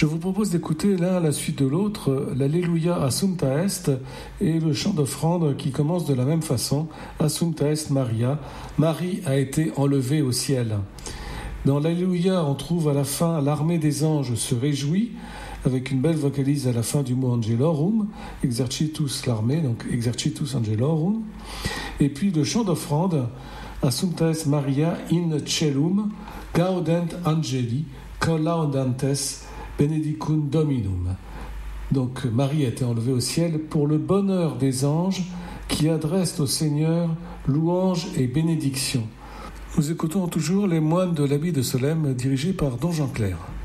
Je vous propose d'écouter l'un à la suite de l'autre l'Alléluia Assumpta Est et le chant d'offrande qui commence de la même façon, Assumpta Est Maria, Marie a été enlevée au ciel. Dans l'Alléluia, on trouve à la fin l'armée des anges se réjouit, avec une belle vocalise à la fin du mot Angelorum, Exercitus l'armée, donc Exercitus Angelorum, et puis le chant d'offrande, Assumpta Est Maria in Celum, Gaudent Angeli, Collaudantes, Benedicum Dominum. Donc Marie a été enlevée au ciel pour le bonheur des anges qui adressent au Seigneur louanges et bénédictions. Nous écoutons toujours les moines de l'Abbey de Solesmes dirigés par Don Jean Clair.